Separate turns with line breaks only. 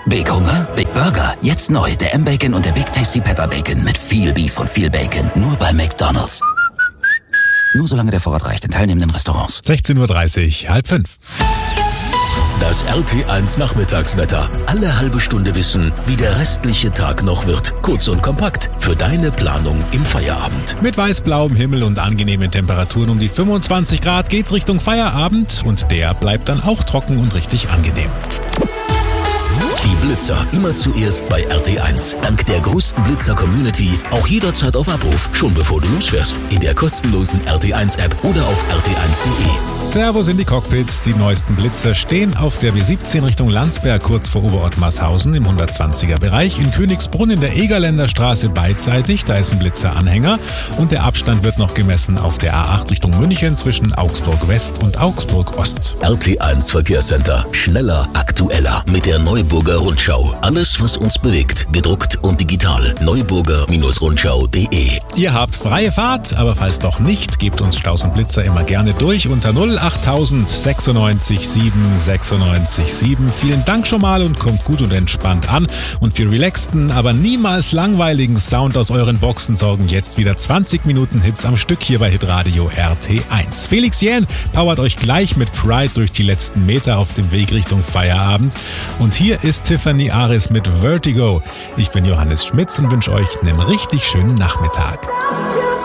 Big Hunger? Big Burger. Jetzt neu, der M-Bacon und der Big Tasty Pepper Bacon mit viel Beef und viel Bacon. Nur bei McDonald's. Nur solange der Vorrat reicht in teilnehmenden Restaurants.
16:30 Uhr, 4:30.
Das RT1 Nachmittagswetter. Alle halbe Stunde wissen, wie der restliche Tag noch wird. Kurz und kompakt für deine Planung im Feierabend.
Mit weiß-blauem Himmel und angenehmen Temperaturen um die 25 Grad geht's Richtung Feierabend und der bleibt dann auch trocken und richtig angenehm.
Die Blitzer immer zuerst bei RT1. Dank der größten Blitzer-Community auch jederzeit auf Abruf, schon bevor du losfährst. In der kostenlosen RT1-App oder auf rt1.de.
Servus in die Cockpits. Die neuesten Blitzer stehen auf der W17 Richtung Landsberg, kurz vor Oberort-Masshausen im 120er-Bereich. In Königsbrunn in der Egerländer Straße beidseitig, da ist ein Blitzeranhänger. Und der Abstand wird noch gemessen auf der A8 Richtung München zwischen Augsburg West und Augsburg Ost.
RT1 Verkehrscenter. Schneller, aktueller. Mit der Neuburger Rundschau. Alles, was uns bewegt. Gedruckt und digital. Neuburger-Rundschau.de.
Ihr habt freie Fahrt, aber falls doch nicht, gebt uns Staus und Blitzer immer gerne durch unter 08000 96 7 96 7. Vielen Dank schon mal und kommt gut und entspannt an. Und für relaxten, aber niemals langweiligen Sound aus euren Boxen sorgen jetzt wieder 20 Minuten Hits am Stück hier bei Hitradio RT1. Felix Jähn powert euch gleich mit Pride durch die letzten Meter auf dem Weg Richtung Feierabend. Und hier ist Tiffany Aris mit Vertigo. Ich bin Johannes Schmitz und wünsche euch einen richtig schönen Nachmittag.